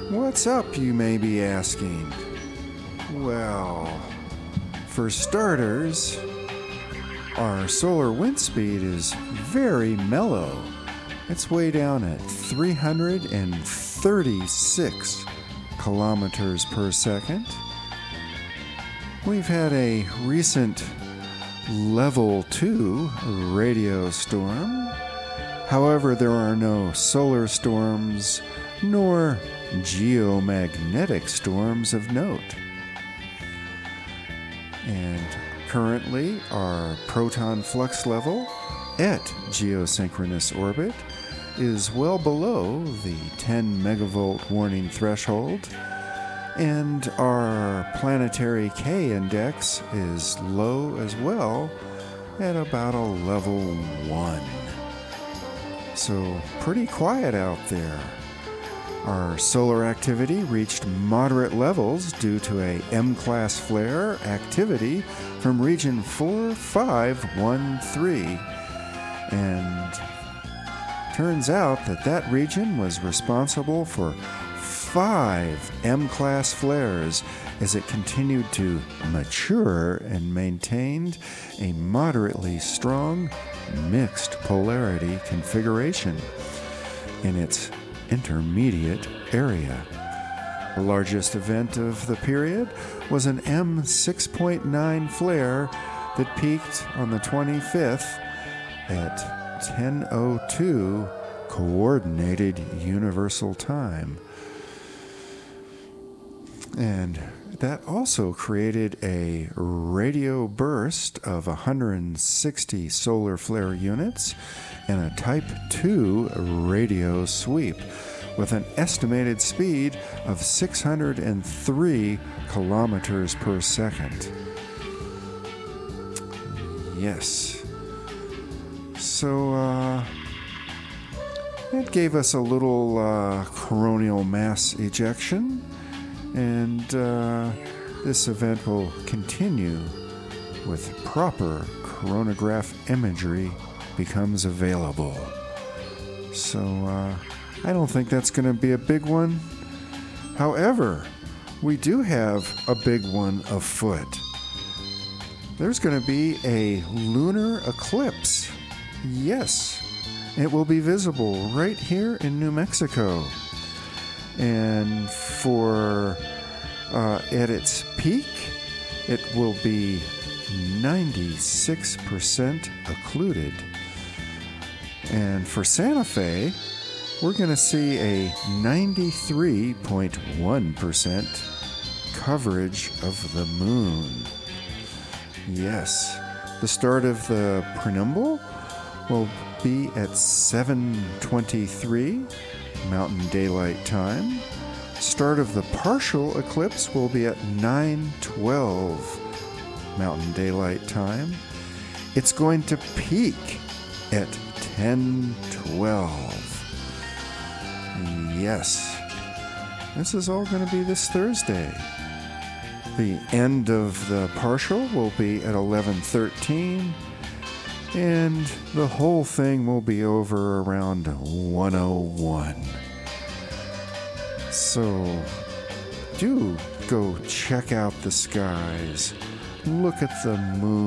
What's up, you may be asking? Well, for starters, our solar wind speed is very mellow. It's way down at 336 kilometers per second. We've had a recent level 2 radio storm. However, there are no solar storms nor geomagnetic storms of note. And currently, our proton flux level at geosynchronous orbit is well below the 10 megavolt warning threshold, and our planetary K index is low as well at about a level 1. So pretty quiet out there. Our solar activity reached moderate levels due to a M-class flare activity from region 4513. And turns out that region was responsible for 5 M-class flares as it continued to mature and maintained a moderately strong mixed polarity configuration in its intermediate area. The largest event of the period was an M6.9 flare that peaked on the 25th at 10:02 Coordinated Universal Time. And that also created a radio burst of 160 solar flare units and a Type 2 radio sweep with an estimated speed of 603 kilometers per second. Yes. So, it gave us a little coronal mass ejection, and this event will continue with proper coronagraph imagery becomes available. So I don't think that's going to be a big one. However, we do have a big one afoot. There's going to be a lunar eclipse. Yes, it will be visible right here in New Mexico. And for at its peak, it will be 96% occluded. And for Santa Fe, we're going to see a 93.1% coverage of the moon. Yes, the start of the penumbra will be at 7:23 Mountain Daylight Time. Start of the partial eclipse will be at 9:12 Mountain Daylight Time. It's going to peak at 10:12. Yes, this is all going to be this Thursday. The end of the partial will be at 11:13, and the whole thing will be over around 1:01. So do go check out the skies. Look at the moon.